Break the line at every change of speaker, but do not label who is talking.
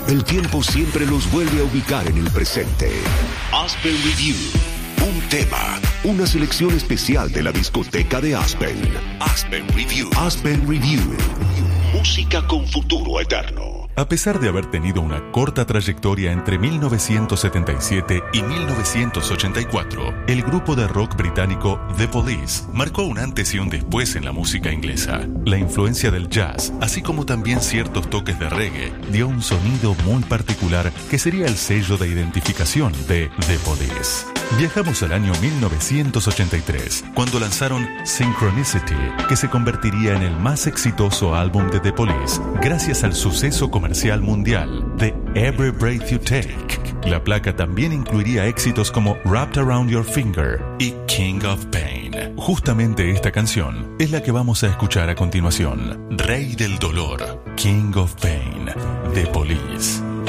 El tiempo siempre los vuelve a ubicar en el presente. Aspen Review. Un tema, una selección especial de la discoteca de Aspen. Aspen Review. Aspen Review. Música con futuro eterno.
A pesar de haber tenido una corta trayectoria entre 1977 y 1984, el grupo de rock británico The Police marcó un antes y un después en la música inglesa. La influencia del jazz, así como también ciertos toques de reggae, dio un sonido muy particular que sería el sello de identificación de The Police. Viajamos al año 1983, cuando lanzaron Synchronicity, que se convertiría en el más exitoso álbum de The Police, gracias al suceso comercial mundial de Every Breath You Take. La placa también incluiría éxitos como Wrapped Around Your Finger y King of Pain. Justamente esta canción es la que vamos a escuchar a continuación. Rey del Dolor, King of Pain, The Police.